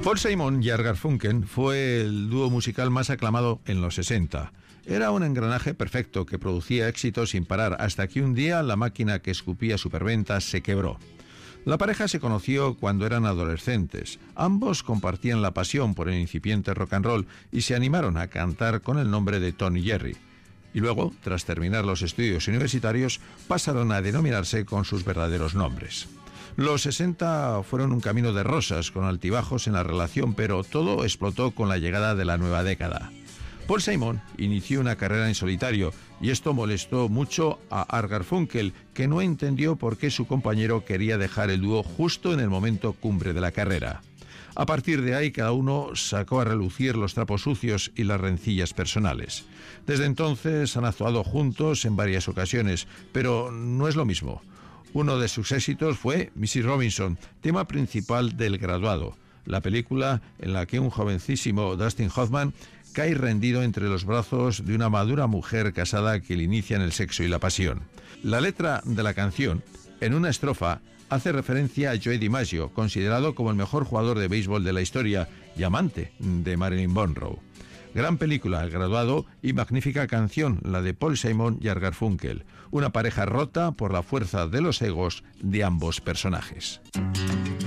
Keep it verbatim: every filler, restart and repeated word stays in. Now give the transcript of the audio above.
Paul Simon y Art Garfunkel fue el dúo musical más aclamado en los sesenta. Era un engranaje perfecto que producía éxitos sin parar, hasta que un día la máquina que escupía superventas se quebró. La pareja se conoció cuando eran adolescentes. Ambos compartían la pasión por el incipiente rock and roll y se animaron a cantar con el nombre de Tony Jerry. Y luego, tras terminar los estudios universitarios, pasaron a denominarse con sus verdaderos nombres. Los sesenta fueron un camino de rosas, con altibajos en la relación, pero todo explotó con la llegada de la nueva década. Paul Simon inició una carrera en solitario y esto molestó mucho a Art Garfunkel, que no entendió por qué su compañero quería dejar el dúo justo en el momento cumbre de la carrera. A partir de ahí, cada uno sacó a relucir los trapos sucios y las rencillas personales. Desde entonces han actuado juntos en varias ocasiones, pero no es lo mismo. Uno de sus éxitos fue missus Robinson, tema principal del Graduado, la película en la que un jovencísimo Dustin Hoffman cae rendido entre los brazos de una madura mujer casada que le inicia en el sexo y la pasión. La letra de la canción, en una estrofa, hace referencia a Joe DiMaggio, considerado como el mejor jugador de béisbol de la historia y amante de Marilyn Monroe. Gran película, El Graduado, y magnífica canción, la de Paul Simon y Art Garfunkel, una pareja rota por la fuerza de los egos de ambos personajes.